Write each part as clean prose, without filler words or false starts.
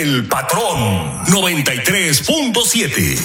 El Patrón 93.7.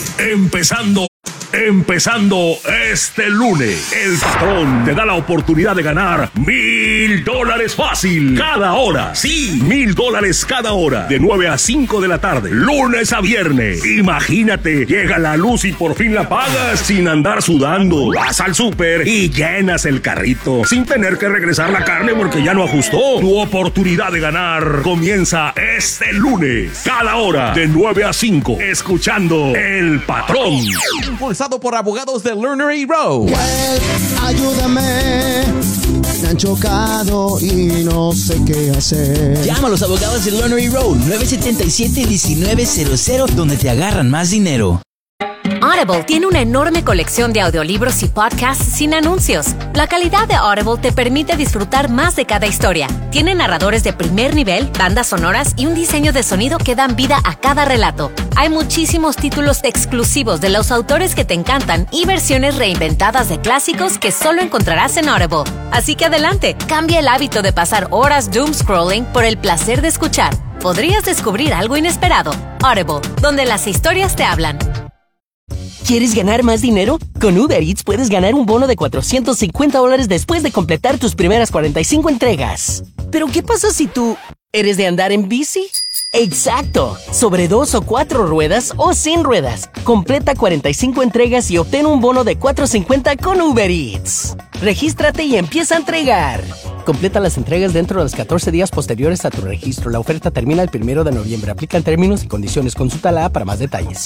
Empezando este lunes, el Patrón te da la oportunidad de ganar $1,000 fácil cada hora. Sí, $1,000 cada hora, de 9 a 5 de la tarde, lunes a viernes. Imagínate, llega la luz y por fin la pagas sin andar sudando. Vas al súper y llenas el carrito sin tener que regresar la carne porque ya no ajustó. Tu oportunidad de ganar comienza este lunes, cada hora, de 9 a 5, escuchando El Patrón. Impulsado por abogados de Lerner y Rowe. Ayúdame, me han chocado y no sé qué hacer. Llama a los abogados de Lerner y Rowe, 977-1900, donde te agarran más dinero. Audible tiene una enorme colección de audiolibros y podcasts sin anuncios. La calidad de Audible te permite disfrutar más de cada historia. Tiene narradores de primer nivel, bandas sonoras y un diseño de sonido que dan vida a cada relato. Hay muchísimos títulos exclusivos de los autores que te encantan y versiones reinventadas de clásicos que solo encontrarás en Audible. Así que adelante, cambia el hábito de pasar horas doom scrolling por el placer de escuchar. Podrías descubrir algo inesperado. Audible, donde las historias te hablan. ¿Quieres ganar más dinero? Con Uber Eats puedes ganar un bono de $450 después de completar tus primeras 45 entregas. ¿Pero qué pasa si tú eres de andar en bici? ¡Exacto! Sobre 2 o 4 ruedas o sin ruedas. Completa 45 entregas y obtén un bono de $450 con Uber Eats. Regístrate y empieza a entregar. Completa las entregas dentro de los 14 días posteriores a tu registro. La oferta termina el 1 de noviembre. Aplican términos y condiciones. Consulta la app para más detalles.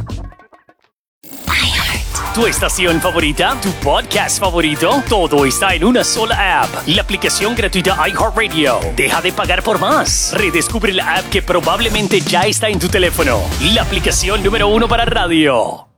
Tu estación favorita, tu podcast favorito, todo está en una sola app. La aplicación gratuita iHeartRadio. Deja de pagar por más. Redescubre la app que probablemente ya está en tu teléfono. La aplicación número 1 para radio.